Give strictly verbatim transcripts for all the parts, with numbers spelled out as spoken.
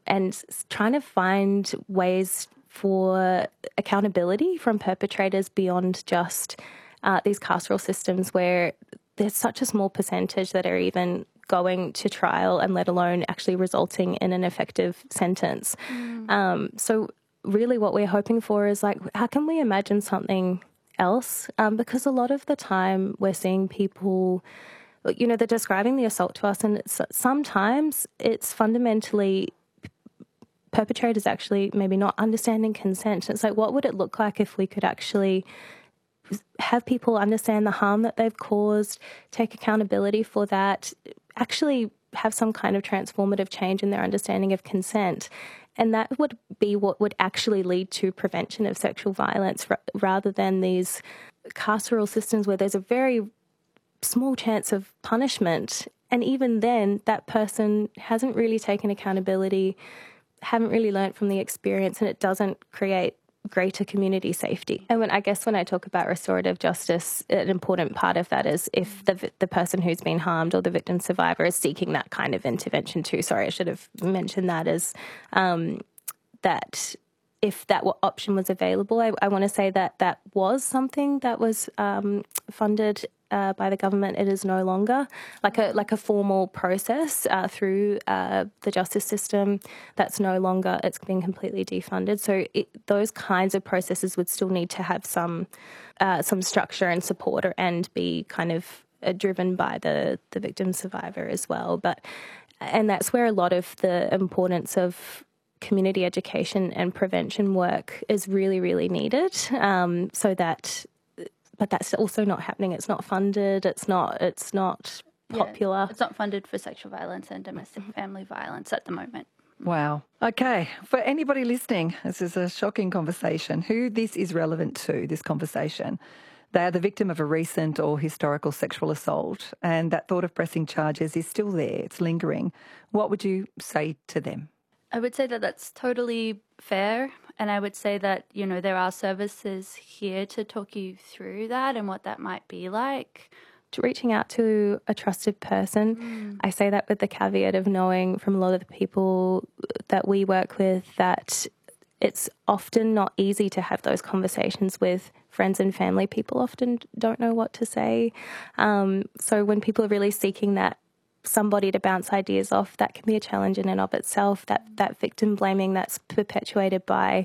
and s- trying to find ways for accountability from perpetrators beyond just uh, these carceral systems where there's such a small percentage that are even going to trial and let alone actually resulting in an effective sentence. Mm. Um, so really what we're hoping for is like, how can we imagine something else? Um, because a lot of the time we're seeing people, you know, they're describing the assault to us and it's, sometimes it's fundamentally perpetrators actually maybe not understanding consent. It's like, what would it look like if we could actually have people understand the harm that they've caused, take accountability for that, actually have some kind of transformative change in their understanding of consent. And that would be what would actually lead to prevention of sexual violence r- rather than these carceral systems where there's a very small chance of punishment. And even then, that person hasn't really taken accountability, haven't really learnt from the experience, and it doesn't create greater community safety. And when I guess when I talk about restorative justice, an important part of that is if the the person who's been harmed or the victim survivor is seeking that kind of intervention too. Sorry, I should have mentioned that as um, that if that option was available. I, I want to say that that was something that was um, funded Uh, by the government. It is no longer like a like a formal process uh, through uh, the justice system. That's no longer. It's been completely defunded. So it, those kinds of processes would still need to have some uh, some structure and support, or, and be kind of uh, driven by the the victim survivor as well. But and that's where a lot of the importance of community education and prevention work is really really needed. Um, so that. But that's also not happening. It's not funded. It's not. It's not popular. Yeah, it's not funded for sexual violence and domestic family violence at the moment. Wow. Okay. For anybody listening, this is a shocking conversation. Who this is relevant to, this conversation, they are the victim of a recent or historical sexual assault, and that thought of pressing charges is still there. It's lingering. What would you say to them? I would say that that's totally fair. And I would say that, you know, there are services here to talk you through that and what that might be like. To reaching out to a trusted person. Mm. I say that with the caveat of knowing from a lot of the people that we work with that it's often not easy to have those conversations with friends and family. People often don't know what to say. Um, so when people are really seeking that somebody to bounce ideas off, that can be a challenge in and of itself. That that victim blaming that's perpetuated by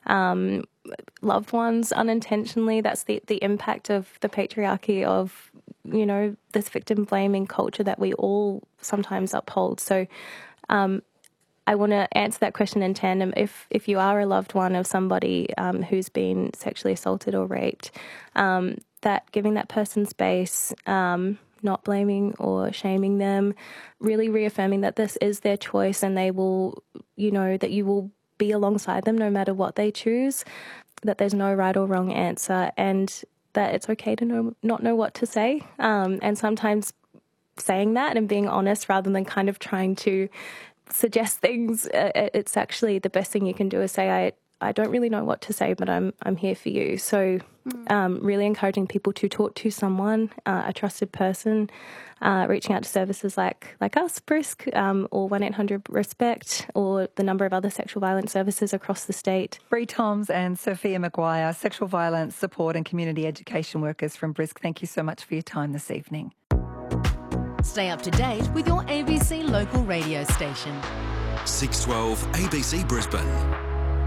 um, loved ones unintentionally. That's the, the impact of the patriarchy of, you know, this victim blaming culture that we all sometimes uphold. So um, I want to answer that question in tandem. If if you are a loved one of somebody um, who's been sexually assaulted or raped, um, that giving that person space, um, not blaming or shaming them, really reaffirming that this is their choice and they will, you know, that you will be alongside them no matter what they choose, that there's no right or wrong answer, and that it's okay to know, not know what to say. Um, and sometimes saying that and being honest rather than kind of trying to suggest things, uh, it's actually the best thing you can do is say, I I don't really know what to say, but I'm I'm here for you. So um, really encouraging people to talk to someone, uh, a trusted person, uh, reaching out to services like like us, Brisk, um, or one eight hundred RESPECT, or the number of other sexual violence services across the state. Bree Toms and Sophia Maguire, sexual violence support and community education workers from Brisk, thank you so much for your time this evening. Stay up to date with your A B C local radio station. six twelve A B C Brisbane.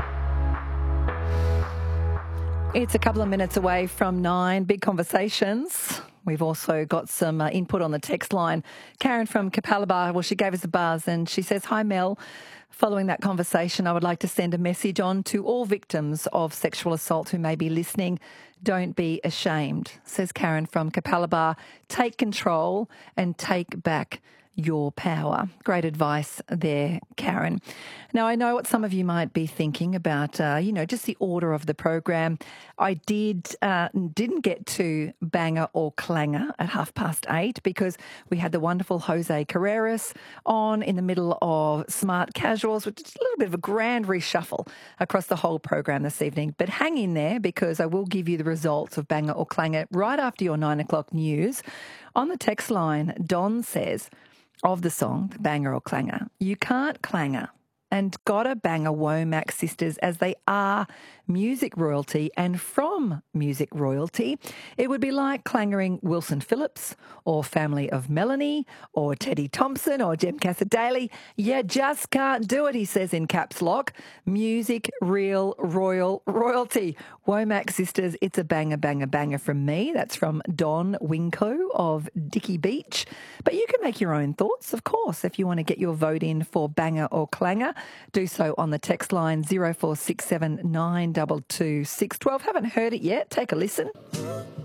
It's a couple of minutes away from nine. Big conversations. We've also got some uh, input on the text line. Karen from Capalaba, well, she gave us a buzz and she says, hi, Mel. Following that conversation, I would like to send a message on to all victims of sexual assault who may be listening. Don't be ashamed, says Karen from Capalaba. Take control and take back your power. Great advice there, Karen. Now, I know what some of you might be thinking about, uh, you know, just the order of the program. I did, uh, didn't get to banger or clanger at half past eight because we had the wonderful Jose Carreras on in the middle of Smart Casuals, which is a little bit of a grand reshuffle across the whole program this evening. But hang in there because I will give you the results of banger or clanger right after your nine o'clock news. On the text line, Don says, of the song, the banger or clanger, you can't clanger and gotta bang a Womack sisters as they are music royalty, and from music royalty, it would be like clangering Wilson Phillips or Family of Melanie or Teddy Thompson or Jem Cassadaly. You just can't do it, he says in caps lock. Music, real, royal, royalty. Womack sisters, it's a banger, banger, banger from me. That's from Don Winko of Dicky Beach. But you can make your own thoughts, of course, if you want to get your vote in for banger or clanger. Do so on the text line zero four six seven nine two two six one two. Haven't heard it yet? Take a listen.